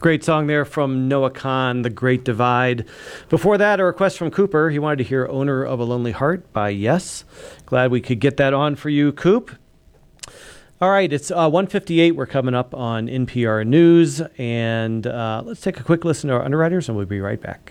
Great song there from Noah Kahan, The Great Divide. Before that, a request from Cooper. He wanted to hear Owner of a Lonely Heart by Yes. Glad we could get that on for you, Coop. All right, it's 1:58. We're coming up on NPR News. And let's take a quick listen to our underwriters, and we'll be right back.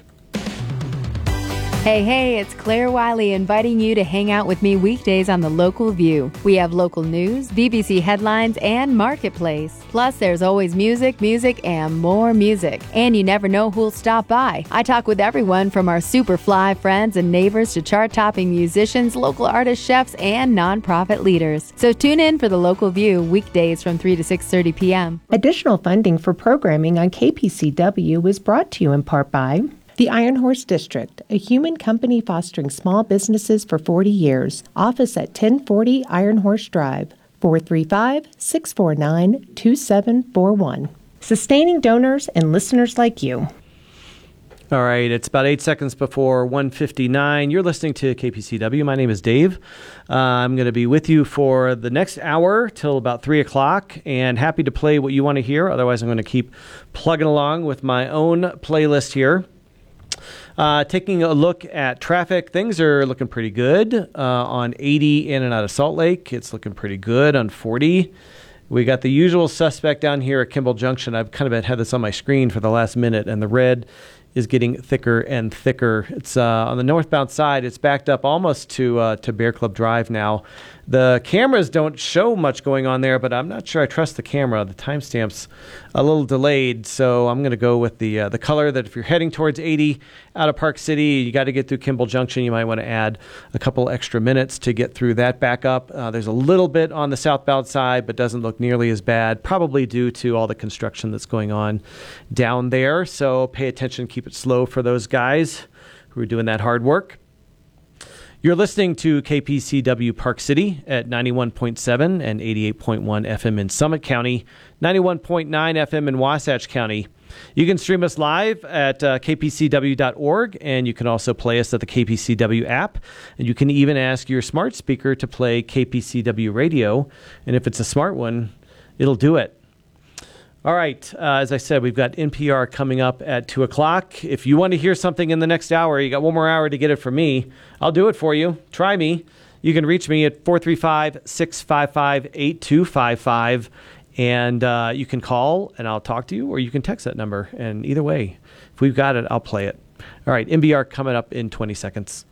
Hey, it's Claire Wiley inviting you to hang out with me weekdays on The Local View. We have local news, BBC headlines, and Marketplace. Plus, there's always music, and more music. And you never know who'll stop by. I talk with everyone from our super fly friends and neighbors to chart-topping musicians, local artists, chefs, and nonprofit leaders. So tune in for The Local View weekdays from 3 to 6:30 p.m. Additional funding for programming on KPCW is brought to you in part by the Iron Horse District, a human company fostering small businesses for 40 years. Office at 1040 Iron Horse Drive, 435-649-2741. Sustaining donors and listeners like you. All right, it's about 8 seconds before 1:59. You're listening to KPCW. My name is Dave. I'm going to be with you for the next hour till about 3 o'clock, and happy to play what you want to hear. Otherwise, I'm going to keep plugging along with my own playlist here. Taking a look at traffic, things are looking pretty good on 80 in and out of Salt Lake. It's looking pretty good on 40. We got the usual suspect down here at Kimball Junction. I've kind of had this on my screen for the last minute, and the red is getting thicker and thicker. It's on the northbound side. It's backed up almost to Bear Club Drive now. The cameras don't show much going on there, but I'm not sure I trust the camera. The timestamp's a little delayed, so I'm going to go with the color that if you're heading towards 80 out of Park City, you got to get through Kimball Junction. You might want to add a couple extra minutes to get through that backup. There's a little bit on the southbound side, but doesn't look nearly as bad, probably due to all the construction that's going on down there. So pay attention, keep it slow for those guys who are doing that hard work. You're listening to KPCW Park City at 91.7 and 88.1 FM in Summit County, 91.9 FM in Wasatch County. You can stream us live at kpcw.org, and you can also play us at the KPCW app. And you can even ask your smart speaker to play KPCW radio. And if it's a smart one, it'll do it. All right. As I said, we've got NPR coming up at 2 o'clock. If you want to hear something in the next hour, you got one more hour to get it from me. I'll do it for you. Try me. You can reach me at 435-655-8255. And you can call and I'll talk to you, or you can text that number. And either way, if we've got it, I'll play it. All right. NPR coming up in 20 seconds.